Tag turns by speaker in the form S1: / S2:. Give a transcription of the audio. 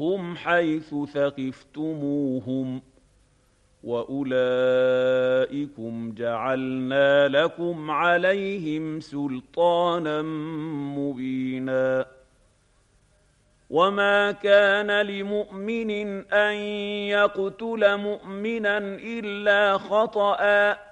S1: وَاقْتُلُوهُمْ حَيْثُ ثَقِفْتُمُوهُمْ ۚ وَأُولَٰئِكُمْ جَعَلْنَا لَكُمْ عَلَيْهِمْ سُلْطَانًا مُّبِينًا. وَمَا كَانَ لِمُؤْمِنٍ أَن يَقْتُلَ مُؤْمِنًا إِلَّا خَطَأً